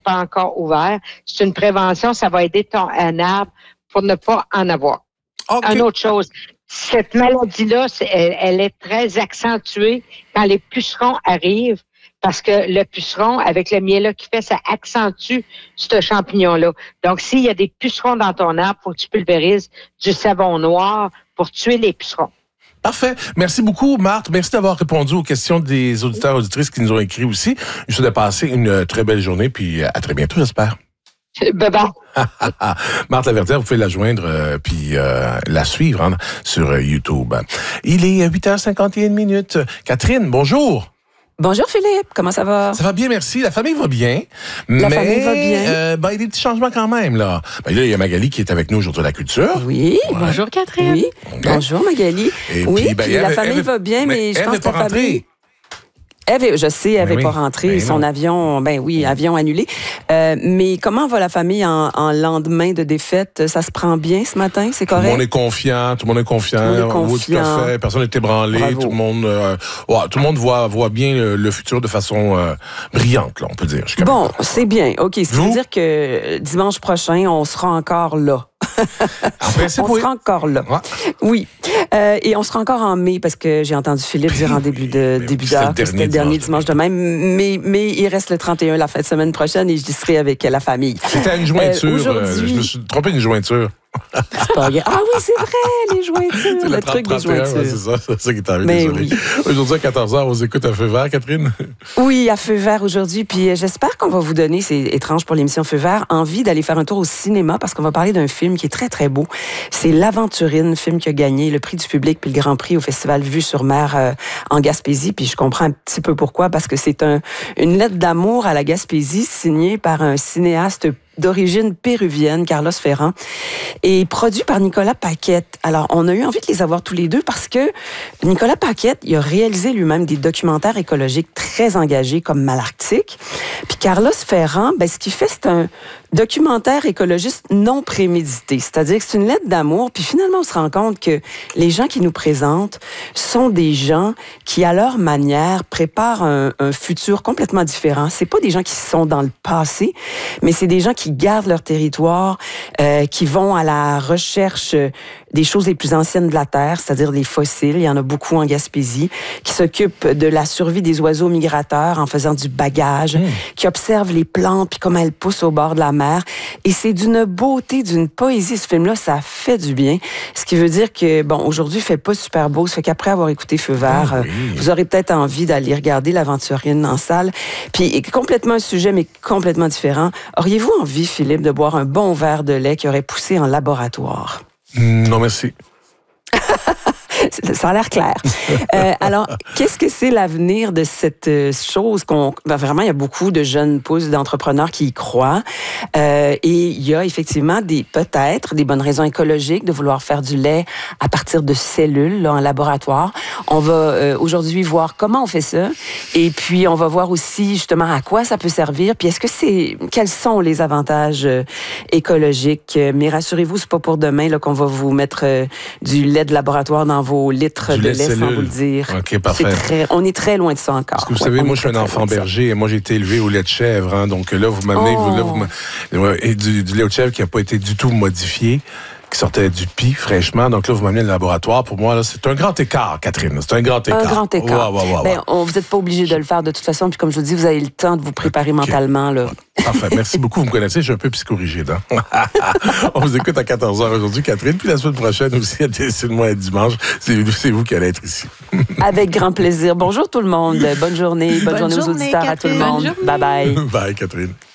pas encore ouvert. C'est une prévention, ça va aider un arbre pour ne pas en avoir. Okay. Une autre chose, cette maladie-là, elle est très accentuée quand les pucerons arrivent, parce que le puceron, avec le miel qu'il fait, ça accentue ce champignon-là. Donc, s'il y a des pucerons dans ton arbre, il faut que tu pulvérises du savon noir pour tuer les pucerons. Parfait. Merci beaucoup, Marthe. Merci d'avoir répondu aux questions des auditeurs et auditrices qui nous ont écrit aussi. Je vous souhaite de passer une très belle journée, puis à très bientôt, j'espère. Bye-bye. Marthe Laverdière, vous pouvez la joindre puis la suivre sur YouTube. Il est 8h51. Catherine, bonjour. Bonjour Philippe, comment ça va? Ça va bien, merci. La famille va bien. Famille va bien. Il y a des petits changements quand même, là. Là, il y a Magali qui est avec nous aujourd'hui à la culture. Oui. Ouais. Bonjour Catherine. Oui. Okay. Bonjour Magali. Et oui, puis, la famille va bien, mais je pense que la famille... Eve, je sais, elle n'est pas rentrée. Son avion, avion annulé. Mais comment va la famille en lendemain de défaite? Ça se prend bien ce matin? C'est correct? Tout le monde est confiant. Oui, tout à fait. Personne n'est ébranlé. Bravo. Tout le monde voit bien le futur de façon brillante, là, on peut dire. Bon, c'est bien. OK. Ça veut dire que dimanche prochain, on sera encore là. En principe, on sera encore là. Ouais. Oui. Et on sera encore en mai parce que j'ai entendu Philippe dire en début d'heure que c'était le dernier dimanche de même. Mais il reste le 31 la fin de semaine prochaine et j'y serai avec la famille. C'était une jointure. Je me suis trompé une jointure. C'est pas grave. Ah oui, c'est vrai, les jointures. Le truc des jointures. C'est ça qui est arrivé, désolé. Oui. Aujourd'hui, à 14h, on s'écoute à Feu vert, Catherine? Oui, à Feu vert aujourd'hui. Puis j'espère qu'on va vous donner, c'est étrange pour l'émission Feu vert, envie d'aller faire un tour au cinéma parce qu'on va parler d'un film qui est très, très beau. C'est L'Aventurine, film qui a gagné le prix du public puis le Grand Prix au Festival Vue sur Mer en Gaspésie. Puis je comprends un petit peu pourquoi, parce que c'est une lettre d'amour à la Gaspésie signée par un cinéaste d'origine péruvienne, Carlos Ferrand, et produit par Nicolas Paquette. Alors, on a eu envie de les avoir tous les deux parce que Nicolas Paquette, il a réalisé lui-même des documentaires écologiques très engagés comme Malarctique. Puis Carlos Ferrand, ce qu'il fait, c'est un documentaire écologiste non prémédité. C'est-à-dire que c'est une lettre d'amour, puis finalement, on se rend compte que les gens qui nous présentent sont des gens qui, à leur manière, préparent un futur complètement différent. C'est pas des gens qui sont dans le passé, mais c'est des gens qui gardent leur territoire, qui vont à la recherche des choses les plus anciennes de la Terre, c'est-à-dire des fossiles. Il y en a beaucoup en Gaspésie, qui s'occupent de la survie des oiseaux migrateurs en faisant du bagage, qui observent les plantes puis comment elles poussent au bord de la mer. Et c'est d'une beauté, d'une poésie, ce film-là, ça fait du bien. Ce qui veut dire que, aujourd'hui, il fait pas super beau. Ça fait qu'après avoir écouté Feu vert, vous aurez peut-être envie d'aller regarder L'Aventurine en salle. Puis, complètement un sujet, mais complètement différent. Auriez-vous envie, Philippe, de boire un bon verre de lait qui aurait poussé en laboratoire? Non, merci. Ça a l'air clair. Alors, qu'est-ce que c'est l'avenir de cette chose vraiment, il y a beaucoup de jeunes pousses d'entrepreneurs qui y croient. Et il y a effectivement peut-être des bonnes raisons écologiques de vouloir faire du lait à partir de cellules là, en laboratoire. On va aujourd'hui voir comment on fait ça. Et puis, on va voir aussi justement à quoi ça peut servir. Puis, quels sont les avantages écologiques? Mais rassurez-vous, c'est pas pour demain là, qu'on va vous mettre du lait de laboratoire dans vos litres de lait, sans vous le dire. OK, parfait. On est très loin de ça encore. Parce que vous savez, moi, je suis un enfant berger et moi, j'ai été élevé au lait de chèvre. Donc là, vous m'amenez du lait de chèvre qui n'a pas été du tout modifié, qui sortait du pis fraîchement. Donc là, vous m'amenez le laboratoire. Pour moi, là, c'est un grand écart, Catherine. C'est un grand écart. Un grand écart. Ouais. Vous n'êtes pas obligé de le faire de toute façon. Puis comme je vous dis, vous avez le temps de vous préparer mentalement. Là. Parfait. Merci beaucoup. Vous me connaissez, je suis un peu psychorigide. On vous écoute à 14h aujourd'hui, Catherine. Puis la semaine prochaine aussi, c'est le mois dimanche. C'est vous qui allez être ici. Avec grand plaisir. Bonjour tout le monde. Bonne journée. Bonne journée aux auditeurs, Catherine. À tout le monde. Bye bye. Bye, Catherine.